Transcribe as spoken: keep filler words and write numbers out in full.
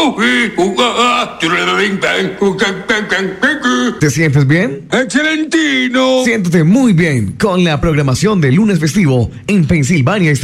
¿Te sientes bien? ¡Excelentino! Siéntete muy bien con la programación de lunes festivo en Pensilvania